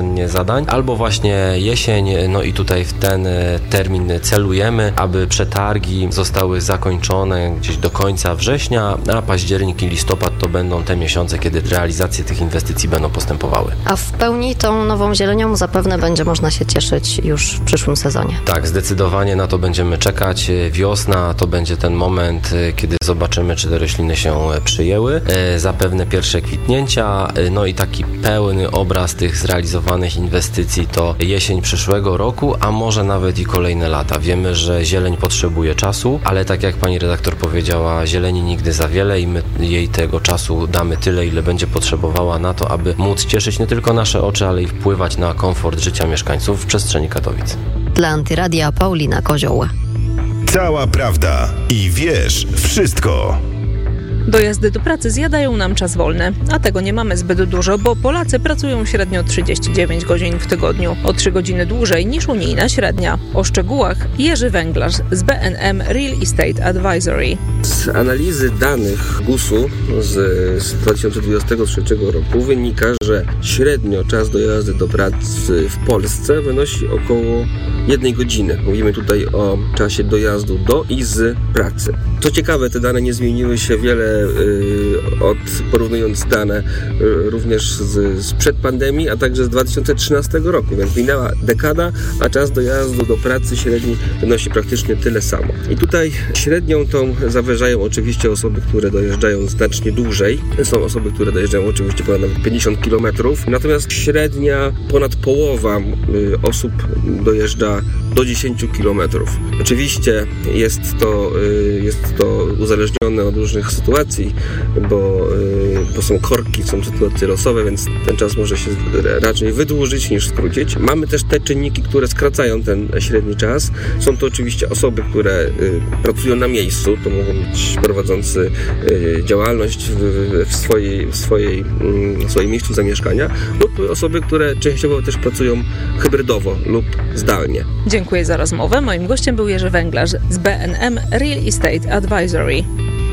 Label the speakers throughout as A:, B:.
A: zadań, albo właśnie jesień, no i tutaj w ten termin celujemy, aby przetargi zostały zakończone gdzieś do końca września, a październik i listopad to będą te miesiące, kiedy realizacje tych inwestycji będą postępowały.
B: A w pełni tą nową zielenią zapewne będzie można się cieszyć już w przyszłym sezonie.
A: Tak, zdecydowanie na to będziemy czekać. Wiosna to będzie ten moment, kiedy zobaczymy, czy te rośliny się przyjęły. Zapewne pierwsze kwitnięcia, no i taki pełny obraz tych zrealizowanych inwestycji to jesień przyszłego roku, a może nawet i kolejne lata. Wiemy, że zieleń potrzebuje czasu, ale tak jak pani redaktor powiedziała, zieleni nigdy za wiele i my jej tego czasu damy tyle, ile będzie potrzebowała na to, aby móc cieszyć nie tylko nasze oczy, ale i wpływać na komfort życia mieszkańców w przestrzeni Katowic.
B: Dla Antyradia Paulina Kozioł.
C: Cała prawda i wiesz wszystko.
D: Dojazdy do pracy zjadają nam czas wolny, a tego nie mamy zbyt dużo, bo Polacy pracują średnio 39 godzin w tygodniu, o 3 godziny dłużej niż unijna średnia. O szczegółach Jerzy Węglarz z BNM Real Estate Advisory.
E: Z analizy danych GUS-u z 2023 roku wynika, że średnio czas dojazdu do pracy w Polsce wynosi około 1 godziny. Mówimy tutaj o czasie dojazdu do i z pracy. Co ciekawe, te dane nie zmieniły się wiele porównując dane również sprzed pandemii, a także z 2013 roku, więc minęła dekada, a czas dojazdu do pracy średni wynosi praktycznie tyle samo. I tutaj średnią tą zawyżają oczywiście osoby, które dojeżdżają znacznie dłużej. Są osoby, które dojeżdżają oczywiście ponad 50 km, natomiast średnia ponad połowa osób dojeżdża do 10 km. Oczywiście jest to uzależnione od różnych sytuacji, bo są korki, są sytuacje losowe, więc ten czas może się raczej wydłużyć niż skrócić. Mamy też te czynniki, które skracają ten średni czas. Są to oczywiście osoby, które pracują na miejscu, to mogą być prowadzący działalność w swoim miejscu zamieszkania, lub osoby, które częściowo też pracują hybrydowo lub zdalnie.
D: Dziękuję za rozmowę. Moim gościem był Jerzy Węglarz z BNM Real Estate Advisory.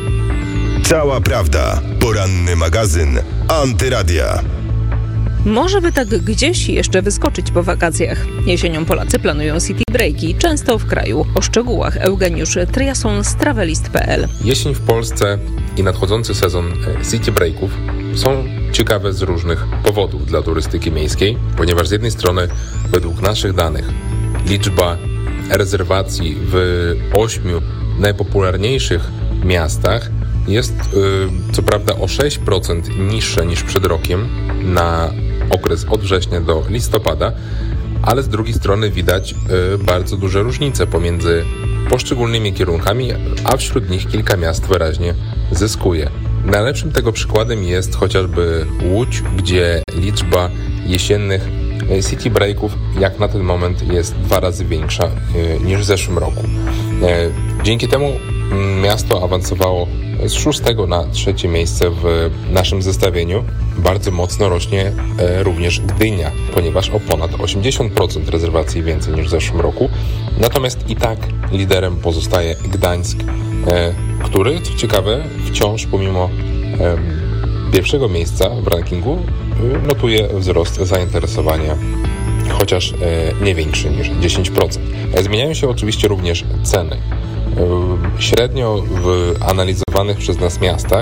C: Cała prawda. Poranny magazyn Antyradia.
D: Może by tak gdzieś jeszcze wyskoczyć po wakacjach. Jesienią Polacy planują city breaki, często w kraju. O szczegółach Eugeniusz Triason z travelist.pl.
F: Jesień w Polsce i nadchodzący sezon city breaków są ciekawe z różnych powodów dla turystyki miejskiej, ponieważ z jednej strony według naszych danych liczba rezerwacji w 8 najpopularniejszych miastach jest co prawda o 6% niższa niż przed rokiem na okres od września do listopada, ale z drugiej strony widać bardzo duże różnice pomiędzy poszczególnymi kierunkami, a wśród nich kilka miast wyraźnie zyskuje. Najlepszym tego przykładem jest chociażby Łódź, gdzie liczba jesiennych city breaków jak na ten moment jest 2 razy większa niż w zeszłym roku. Dzięki temu miasto awansowało z 6 na 3 miejsce w naszym zestawieniu. Bardzo mocno rośnie również Gdynia, ponieważ o ponad 80% rezerwacji więcej niż w zeszłym roku. Natomiast i tak liderem pozostaje Gdańsk, który, co ciekawe, wciąż pomimo pierwszego miejsca w rankingu notuje wzrost zainteresowania, chociaż nie większy niż 10%. Zmieniają się oczywiście również ceny. Średnio w analizowanych przez nas miastach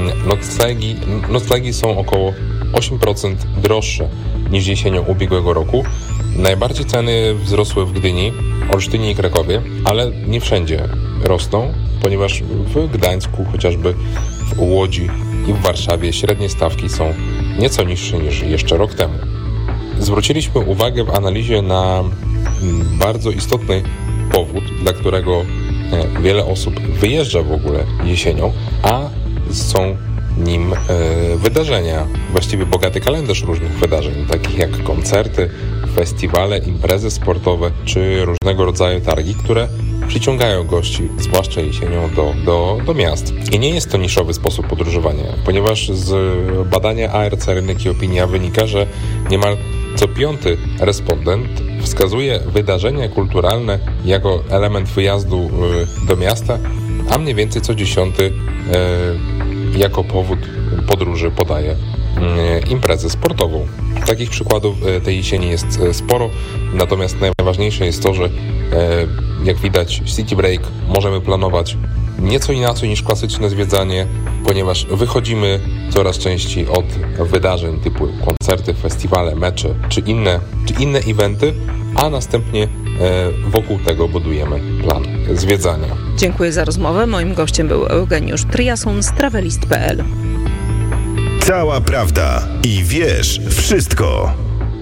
F: noclegi są około 8% droższe niż jesienią ubiegłego roku. Najbardziej ceny wzrosły w Gdyni, Olsztynie i Krakowie, ale nie wszędzie rosną, ponieważ w Gdańsku, chociażby w Łodzi i w Warszawie średnie stawki są nieco niższe niż jeszcze rok temu. Zwróciliśmy uwagę w analizie na bardzo istotny powód, dla którego wiele osób wyjeżdża w ogóle jesienią, a są nim wydarzenia, właściwie bogaty kalendarz różnych wydarzeń, takich jak koncerty, festiwale, imprezy sportowe czy różnego rodzaju targi, które przyciągają gości, zwłaszcza jesienią, do miast. I nie jest to niszowy sposób podróżowania, ponieważ z badania ARC Rynek i Opinia wynika, że niemal co 5 respondent wskazuje wydarzenia kulturalne jako element wyjazdu do miasta, a mniej więcej co 10 jako powód podróży podaje imprezę sportową. Takich przykładów tej jesieni jest sporo, natomiast najważniejsze jest to, że jak widać City Break możemy planować nieco inaczej niż klasyczne zwiedzanie, ponieważ wychodzimy coraz częściej od wydarzeń typu koncerty, festiwale, mecze czy inne eventy, a następnie wokół tego budujemy plan zwiedzania.
D: Dziękuję za rozmowę. Moim gościem był Eugeniusz Triason z Travelist.pl.
C: Cała prawda i wiesz wszystko.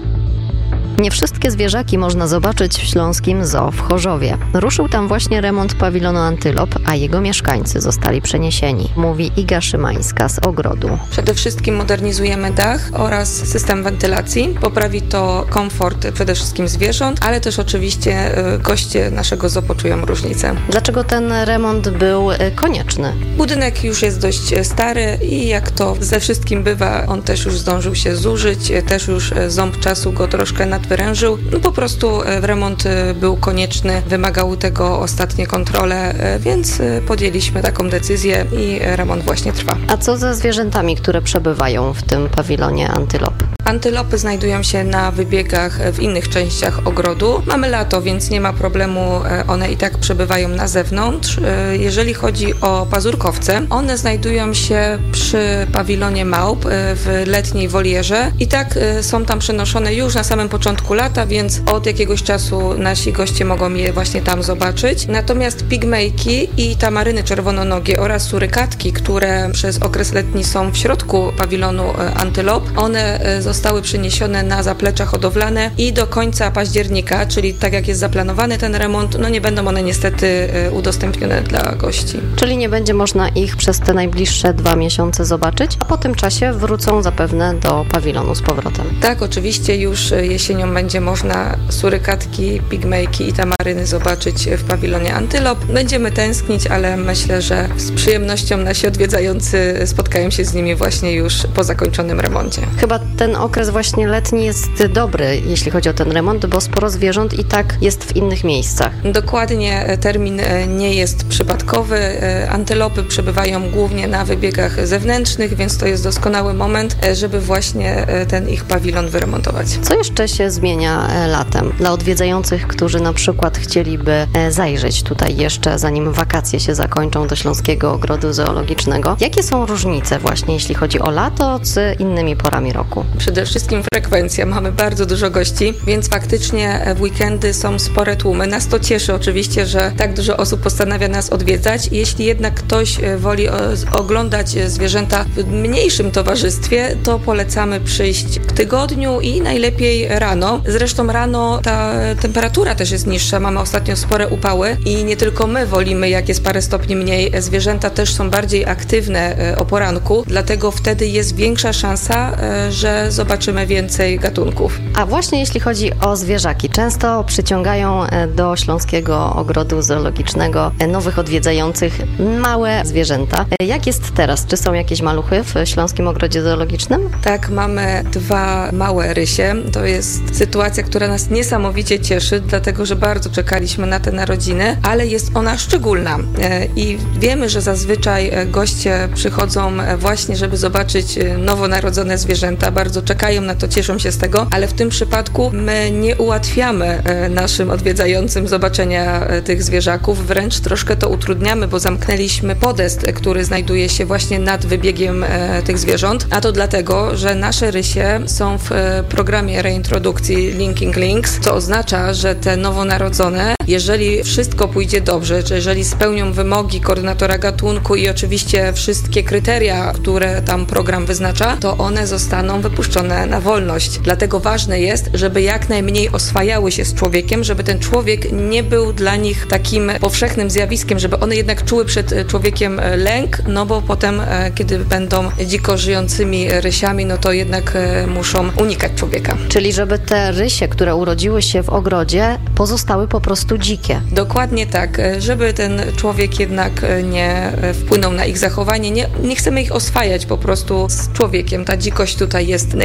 B: Nie wszystkie zwierzaki można zobaczyć w śląskim zoo w Chorzowie. Ruszył tam właśnie remont pawilonu Antylop, a jego mieszkańcy zostali przeniesieni, mówi Iga Szymańska z Ogrodu.
G: Przede wszystkim modernizujemy dach oraz system wentylacji. Poprawi to komfort przede wszystkim zwierząt, ale też oczywiście goście naszego zoo poczują różnicę.
B: Dlaczego ten remont był konieczny?
G: Budynek już jest dość stary i jak to ze wszystkim bywa, on też już zdążył się zużyć, też już ząb czasu go troszkę nadwyrężył. Po prostu remont był konieczny, wymagały tego ostatnie kontrole, więc podjęliśmy taką decyzję i remont właśnie trwa.
B: A co ze zwierzętami, które przebywają w tym pawilonie Antylop?
G: Antylopy znajdują się na wybiegach w innych częściach ogrodu. Mamy lato, więc nie ma problemu, one i tak przebywają na zewnątrz. Jeżeli chodzi o pazurkowce, one znajdują się przy pawilonie małp w letniej wolierze i tak są tam przenoszone już na samym początku lata, więc od jakiegoś czasu nasi goście mogą je właśnie tam zobaczyć. Natomiast pigmejki i tamaryny czerwononogie oraz surykatki, które przez okres letni są w środku pawilonu Antylop, one zostały przeniesione na zaplecze hodowlane i do końca października, czyli tak jak jest zaplanowany ten remont, nie będą one niestety udostępnione dla gości.
B: Czyli nie będzie można ich przez te najbliższe 2 miesiące zobaczyć, a po tym czasie wrócą zapewne do pawilonu z powrotem.
G: Tak, oczywiście już jesienią będzie można surykatki, pigmejki i tamaryny zobaczyć w pawilonie Antylop. Będziemy tęsknić, ale myślę, że z przyjemnością nasi odwiedzający spotkają się z nimi właśnie już po zakończonym remoncie.
B: Chyba ten okres właśnie letni jest dobry, jeśli chodzi o ten remont, bo sporo zwierząt i tak jest w innych miejscach.
G: Dokładnie, termin nie jest przypadkowy. Antylopy przebywają głównie na wybiegach zewnętrznych, więc to jest doskonały moment, żeby właśnie ten ich pawilon wyremontować.
B: Co jeszcze się zmienia latem? Dla odwiedzających, którzy na przykład chcieliby zajrzeć tutaj jeszcze, zanim wakacje się zakończą, do Śląskiego Ogrodu Zoologicznego. Jakie są różnice właśnie, jeśli chodzi o lato z innymi porami roku?
G: Przede wszystkim frekwencja. Mamy bardzo dużo gości, więc faktycznie w weekendy są spore tłumy. Nas to cieszy oczywiście, że tak dużo osób postanawia nas odwiedzać. Jeśli jednak ktoś woli oglądać zwierzęta w mniejszym towarzystwie, to polecamy przyjść w tygodniu i najlepiej rano. Zresztą rano ta temperatura też jest niższa. Mamy ostatnio spore upały i nie tylko my wolimy, jak jest parę stopni mniej. Zwierzęta też są bardziej aktywne o poranku, dlatego wtedy jest większa szansa, że zobaczymy więcej gatunków.
B: A właśnie jeśli chodzi o zwierzaki, często przyciągają do Śląskiego Ogrodu Zoologicznego nowych odwiedzających małe zwierzęta. Jak jest teraz? Czy są jakieś maluchy w Śląskim Ogrodzie Zoologicznym?
G: Tak, mamy 2 małe rysie. To jest sytuacja, która nas niesamowicie cieszy, dlatego że bardzo czekaliśmy na te narodziny, ale jest ona szczególna. I wiemy, że zazwyczaj goście przychodzą właśnie, żeby zobaczyć nowonarodzone zwierzęta. Bardzo czekają na to, cieszą się z tego, ale w tym przypadku my nie ułatwiamy naszym odwiedzającym zobaczenia tych zwierzaków, wręcz troszkę to utrudniamy, bo zamknęliśmy podest, który znajduje się właśnie nad wybiegiem tych zwierząt, a to dlatego, że nasze rysie są w programie reintrodukcji Linking Links, co oznacza, że te nowonarodzone, jeżeli wszystko pójdzie dobrze, czy jeżeli spełnią wymogi koordynatora gatunku i oczywiście wszystkie kryteria, które tam program wyznacza, to one zostaną wypuszczone na wolność. Dlatego ważne jest, żeby jak najmniej oswajały się z człowiekiem, żeby ten człowiek nie był dla nich takim powszechnym zjawiskiem, żeby one jednak czuły przed człowiekiem lęk, bo potem, kiedy będą dziko żyjącymi rysiami, to jednak muszą unikać człowieka.
B: Czyli żeby te rysie, które urodziły się w ogrodzie, pozostały po prostu dzikie.
G: Dokładnie tak, żeby ten człowiek jednak nie wpłynął na ich zachowanie. Nie chcemy ich oswajać po prostu z człowiekiem. Ta dzikość tutaj jest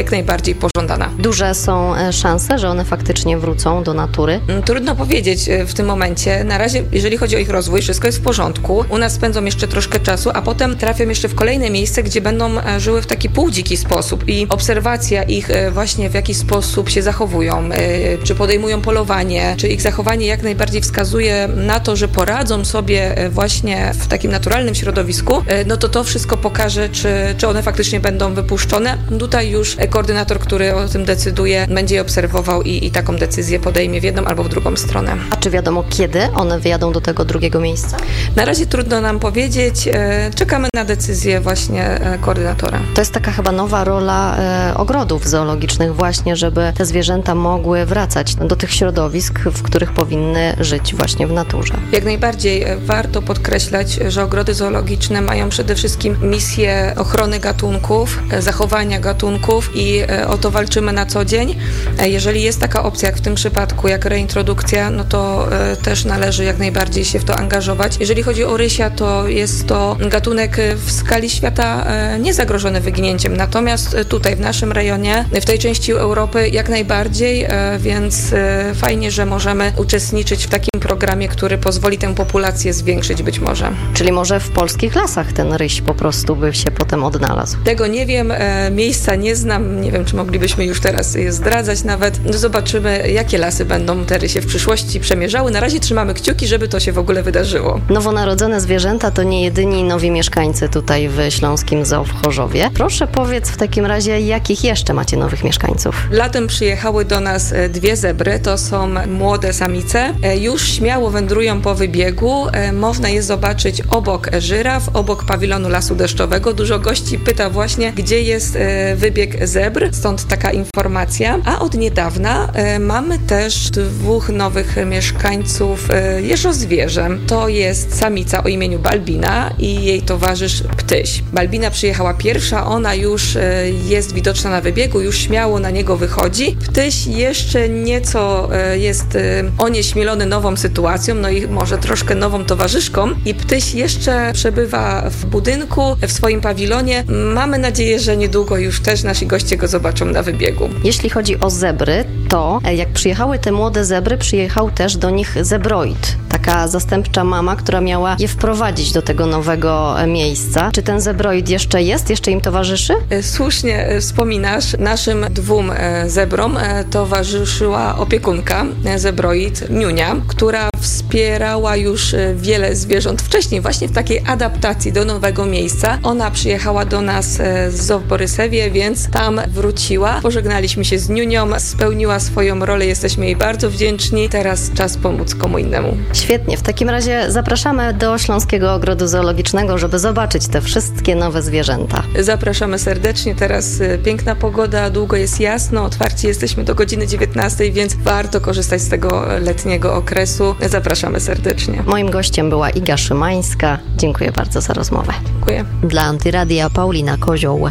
G: jak najbardziej pożądana.
B: Duże są szanse, że one faktycznie wrócą do natury?
G: Trudno powiedzieć w tym momencie. Na razie, jeżeli chodzi o ich rozwój, wszystko jest w porządku. U nas spędzą jeszcze troszkę czasu, a potem trafią jeszcze w kolejne miejsce, gdzie będą żyły w taki półdziki sposób i obserwacja ich właśnie w jaki sposób się zachowują, czy podejmują polowanie, czy ich zachowanie jak najbardziej wskazuje na to, że poradzą sobie właśnie w takim naturalnym środowisku, no to wszystko pokaże, czy one faktycznie będą wypuszczone. Tutaj już koordynator, który o tym decyduje, będzie je obserwował i taką decyzję podejmie w jedną albo w drugą stronę.
B: A czy wiadomo, kiedy one wyjadą do tego drugiego miejsca?
G: Na razie trudno nam powiedzieć. Czekamy na decyzję właśnie koordynatora.
B: To jest taka chyba nowa rola ogrodów zoologicznych właśnie, żeby te zwierzęta mogły wracać do tych środowisk, w których powinny żyć właśnie w naturze.
G: Jak najbardziej warto podkreślać, że ogrody zoologiczne mają przede wszystkim misję ochrony gatunków, zachowania gatunków i o to walczymy na co dzień. Jeżeli jest taka opcja, jak w tym przypadku, jak reintrodukcja, no to też należy jak najbardziej się w to angażować. Jeżeli chodzi o rysia, to jest to gatunek w skali świata niezagrożony wyginięciem. Natomiast tutaj w naszym rejonie, w tej części Europy jak najbardziej, więc fajnie, że możemy uczestniczyć w takim programie, który pozwoli tę populację zwiększyć być może.
B: Czyli może w polskich lasach ten ryś po prostu by się potem odnalazł?
G: Tego nie wiem, miejsca nie znam, nie wiem, czy moglibyśmy już teraz je zdradzać nawet. Zobaczymy, jakie lasy będą te rysie w przyszłości przemierzały. Na razie trzymamy kciuki, żeby to się w ogóle wydarzyło.
B: Nowonarodzone zwierzęta to nie jedyni nowi mieszkańcy tutaj w Śląskim Zoo w Chorzowie. Proszę powiedz w takim razie, jakich jeszcze macie nowych mieszkańców?
G: Latem przyjechały do nas 2 zebry, to są młode samice. Już śmiało wędrują po wybiegu. Można je zobaczyć obok żyraf, obok pawilonu Lasu Deszczowego. Dużo gości pyta właśnie, gdzie jest wybieg zebr, stąd taka informacja. A od niedawna mamy też 2 nowych mieszkańców jeżozwierzę. To jest samica o imieniu Balbina i jej towarzysz Ptyś. Balbina przyjechała pierwsza, ona już jest widoczna na wybiegu, już śmiało na niego wychodzi. Ptyś jeszcze nieco jest onieśmielony nową sytuacją, no i może troszkę nową towarzyszką i Ptyś jeszcze przebywa w budynku, w swoim pawilonie. Mamy nadzieję, że niedługo już też nasi goście go zobaczą na wybiegu.
B: Jeśli chodzi o zebry, to jak przyjechały te młode zebry, przyjechał też do nich zebroid. Taka zastępcza mama, która miała je wprowadzić do tego nowego miejsca. Czy ten zebroid jeszcze jest? Jeszcze im towarzyszy?
G: Słusznie wspominasz. Naszym 2 zebrom towarzyszyła opiekunka zebroid Niunia, która wspierała już wiele zwierząt wcześniej, właśnie w takiej adaptacji do nowego miejsca. Ona przyjechała do nas z Zoo w Borysewie, więc tam wróciła. Pożegnaliśmy się z Niunią, spełniła swoją rolę, jesteśmy jej bardzo wdzięczni. Teraz czas pomóc komu innemu.
B: Świetnie. W takim razie zapraszamy do Śląskiego Ogrodu Zoologicznego, żeby zobaczyć te wszystkie nowe zwierzęta.
G: Zapraszamy serdecznie. Teraz piękna pogoda, długo jest jasno, otwarci jesteśmy do godziny 19, więc warto korzystać z tego letniego okresu. Zapraszamy serdecznie.
B: Moim gościem była Iga Szymańska. Dziękuję bardzo za rozmowę.
G: Dziękuję.
B: Dla Antyradia Paulina Kozioł.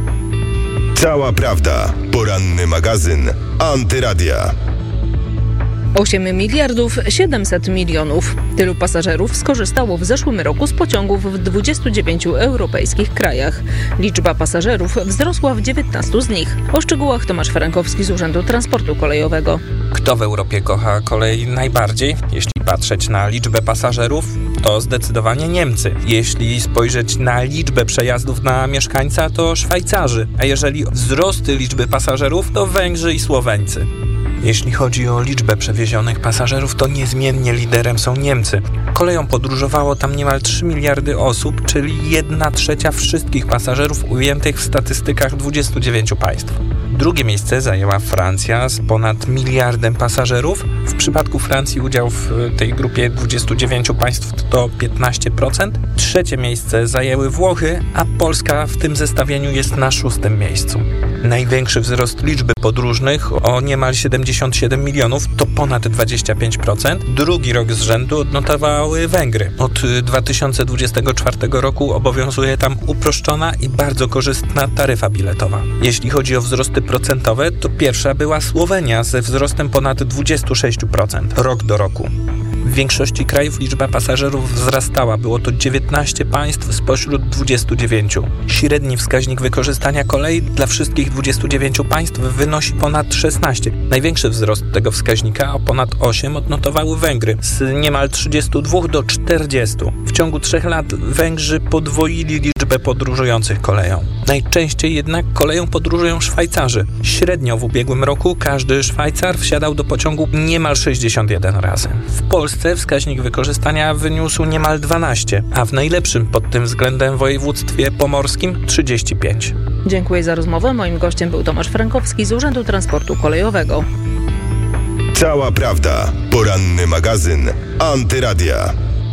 C: Cała prawda. Poranny magazyn Antyradia.
D: 8 miliardów 700 milionów. Tylu pasażerów skorzystało w zeszłym roku z pociągów w 29 europejskich krajach. Liczba pasażerów wzrosła w 19 z nich. O szczegółach Tomasz Frankowski z Urzędu Transportu Kolejowego.
H: Kto w Europie kocha kolej najbardziej? Jeśli patrzeć na liczbę pasażerów, to zdecydowanie Niemcy. Jeśli spojrzeć na liczbę przejazdów na mieszkańca, to Szwajcarzy. A jeżeli wzrosty liczby pasażerów, to Węgrzy i Słoweńcy. Jeśli chodzi o liczbę przewiezionych pasażerów, to niezmiennie liderem są Niemcy. Koleją podróżowało tam niemal 3 miliardy osób, czyli 1/3 wszystkich pasażerów ujętych w statystykach 29 państw. Drugie miejsce zajęła Francja z ponad 1 miliardem pasażerów. W przypadku Francji udział w tej grupie 29 państw to 15%. Trzecie miejsce zajęły Włochy, a Polska w tym zestawieniu jest na 6. miejscu. Największy wzrost liczby podróżnych o niemal 77 milionów to ponad 25%. Drugi rok z rzędu odnotowały Węgry. Od 2024 roku obowiązuje tam uproszczona i bardzo korzystna taryfa biletowa. Jeśli chodzi o wzrosty procentowe, to pierwsza była Słowenia ze wzrostem ponad 26% rok do roku. większości krajów liczba pasażerów wzrastała. Było to 19 państw spośród 29. Średni wskaźnik wykorzystania kolei dla wszystkich 29 państw wynosi ponad 16. Największy wzrost tego wskaźnika, o ponad 8, odnotowały Węgry z niemal 32 do 40. W ciągu 3 lat Węgrzy podwoili liczbę podróżujących koleją. Najczęściej jednak koleją podróżują Szwajcarzy. Średnio w ubiegłym roku każdy Szwajcar wsiadał do pociągu niemal 61 razy. W Polsce wskaźnik wykorzystania wyniósł niemal 12, a w najlepszym pod tym względem województwie pomorskim 35.
D: Dziękuję za rozmowę. Moim gościem był Tomasz Frankowski z Urzędu Transportu Kolejowego.
C: Cała prawda. Poranny magazyn Antyradia.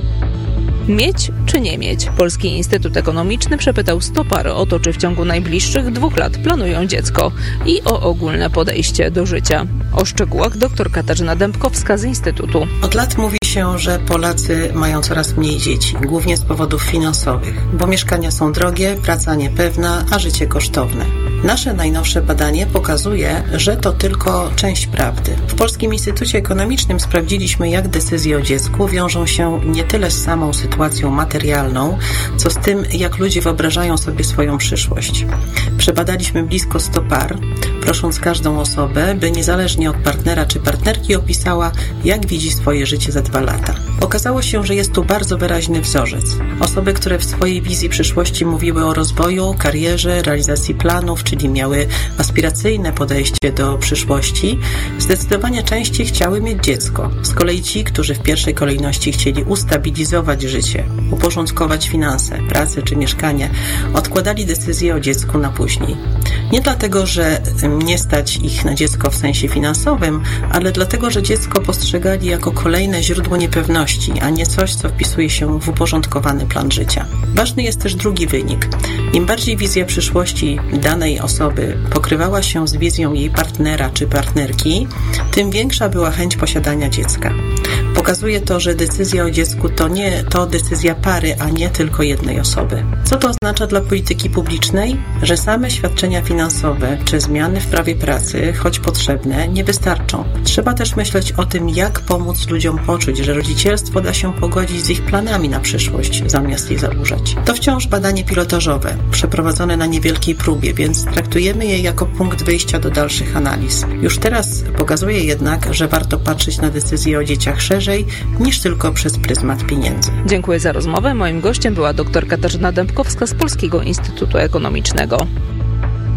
D: Mieć czy nie mieć? Polski Instytut Ekonomiczny przepytał 100 par o to, czy w ciągu najbliższych 2 lat planują dziecko i o ogólne podejście do życia. O szczegółach dr Katarzyna Dębkowska z Instytutu.
I: Od lat mówi się, że Polacy mają coraz mniej dzieci, głównie z powodów finansowych, bo mieszkania są drogie, praca niepewna, a życie kosztowne. Nasze najnowsze badanie pokazuje, że to tylko część prawdy. W Polskim Instytucie Ekonomicznym sprawdziliśmy, jak decyzje o dziecku wiążą się nie tyle z samą sytuacją materialną, co z tym, jak ludzie wyobrażają sobie swoją przyszłość. Przebadaliśmy blisko 100 par, prosząc każdą osobę, by niezależnie od partnera czy partnerki opisała, jak widzi swoje życie za 2 lata. Okazało się, że jest tu bardzo wyraźny wzorzec. Osoby, które w swojej wizji przyszłości mówiły o rozwoju, karierze, realizacji planów, czyli miały aspiracyjne podejście do przyszłości, zdecydowanie częściej chciały mieć dziecko. Z kolei ci, którzy w pierwszej kolejności chcieli ustabilizować życie, uporządkować finanse, pracę czy mieszkanie, odkładali decyzję o dziecku na później. Nie dlatego, że nie stać ich na dziecko w sensie finansowym, ale dlatego, że dziecko postrzegali jako kolejne źródło niepewności, a nie coś, co wpisuje się w uporządkowany plan życia. Ważny jest też drugi wynik. Im bardziej wizja przyszłości danej osoby pokrywała się z wizją jej partnera czy partnerki, tym większa była chęć posiadania dziecka. Pokazuje to, że decyzja o dziecku to decyzja pary, a nie tylko jednej osoby. Co to oznacza dla polityki publicznej? Że same świadczenia finansowe czy zmiany w prawie pracy, choć potrzebne, nie wystarczą. Trzeba też myśleć o tym, jak pomóc ludziom poczuć, że rodzicielstwo da się pogodzić z ich planami na przyszłość, zamiast je zadłużać. To wciąż badanie pilotażowe, przeprowadzone na niewielkiej próbie, więc traktujemy je jako punkt wyjścia do dalszych analiz. Już teraz pokazuje jednak, że warto patrzeć na decyzje o dzieciach szerzej, niż tylko przez pryzmat pieniędzy.
D: Dziękuję za rozmowę. Moim gościem była dr Katarzyna Dębkowska z Polskiego Instytutu Ekonomicznego.